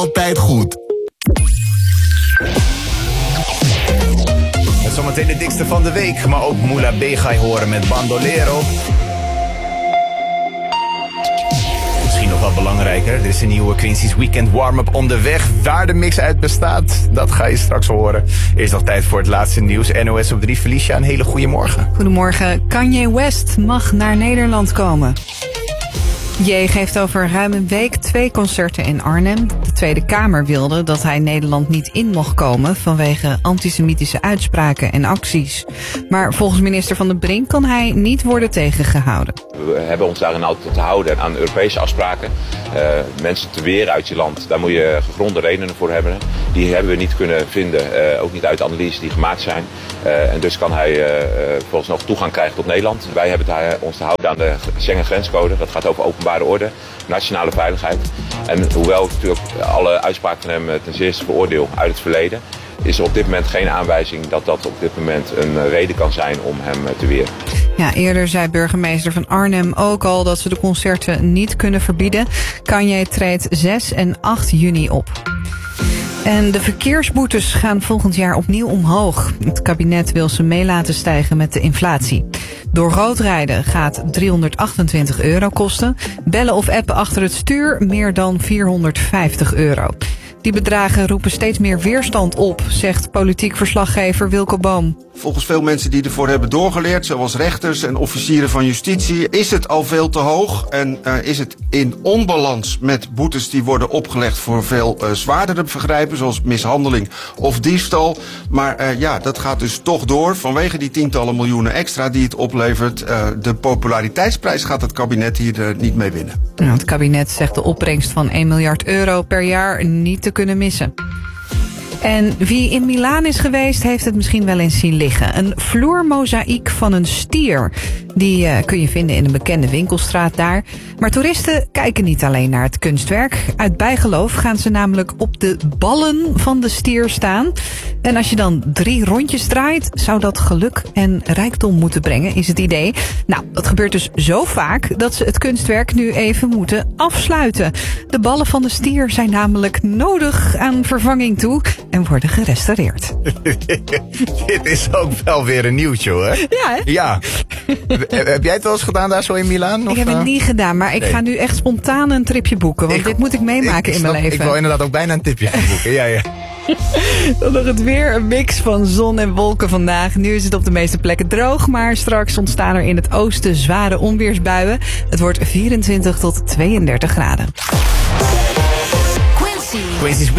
altijd goed. En zometeen de dikste van de week, maar ook Moula B ga je horen met Bandolero. Misschien nog wel belangrijker, er is een nieuwe Quincy's Weekend Warm-up onderweg. Waar de mix uit bestaat, dat ga je straks horen. Eerst nog tijd voor het laatste nieuws. NOS op 3, Felicia, een hele goede morgen. Goedemorgen. Kanye West mag naar Nederland komen. J geeft over ruim een week 2 concerten in Arnhem. De Tweede Kamer wilde dat hij Nederland niet in mocht komen vanwege antisemitische uitspraken en acties. Maar volgens minister Van den Brink kan hij niet worden tegengehouden. We hebben ons daarin altijd te houden aan Europese afspraken. Mensen te weren uit je land, daar moet je gegronde redenen voor hebben. Die hebben we niet kunnen vinden, ook niet uit de analyses die gemaakt zijn. En dus kan hij volgens nog toegang krijgen tot Nederland. Wij hebben ons te houden aan de Schengen grenscode. Dat gaat over openbare orde, nationale veiligheid. En hoewel ik natuurlijk alle uitspraken van hem ten zeerste veroordeel uit het verleden, is er op dit moment geen aanwijzing dat dat op dit moment een reden kan zijn om hem te weren. Ja, eerder zei burgemeester van Arnhem ook al dat ze de concerten niet kunnen verbieden. Kanye treedt 6 en 8 juni op. En de verkeersboetes gaan volgend jaar opnieuw omhoog. Het kabinet wil ze mee laten stijgen met de inflatie. Door rood rijden gaat €328 kosten. Bellen of appen achter het stuur meer dan €450. Die bedragen roepen steeds meer weerstand op, zegt politiek verslaggever Wilco Boom. Volgens veel mensen die ervoor hebben doorgeleerd, zoals rechters en officieren van justitie, is het al veel te hoog en is het in onbalans met boetes die worden opgelegd voor veel zwaardere vergrijpen, zoals mishandeling of diefstal. Maar dat gaat dus toch door vanwege die tientallen miljoenen extra die het oplevert. De populariteitsprijs gaat het kabinet hier niet mee winnen. Nou, het kabinet zegt de opbrengst van €1 miljard per jaar niet te kunnen missen. En wie in Milaan is geweest, heeft het misschien wel eens zien liggen. Een vloermozaïek van een stier. Die kun je vinden in een bekende winkelstraat daar. Maar toeristen kijken niet alleen naar het kunstwerk. Uit bijgeloof gaan ze namelijk op de ballen van de stier staan. En als je dan 3 rondjes draait, zou dat geluk en rijkdom moeten brengen, is het idee. Nou, dat gebeurt dus zo vaak dat ze het kunstwerk nu even moeten afsluiten. De ballen van de stier zijn namelijk nodig aan vervanging toe en worden gerestaureerd. Dit is ook wel weer een nieuwtje, hoor. Ja, hè? Ja. Heb jij het wel eens gedaan daar zo in Milaan? Ik heb het niet gedaan, maar ik ga nu echt spontaan een tripje boeken. Want dit moet ik meemaken in mijn leven. Ik wil inderdaad ook bijna een tipje gaan boeken. Ja. Dan nog het weer, een mix van zon en wolken vandaag. Nu is het op de meeste plekken droog, maar straks ontstaan er in het oosten zware onweersbuien. Het wordt 24 tot 32 graden. Quincy's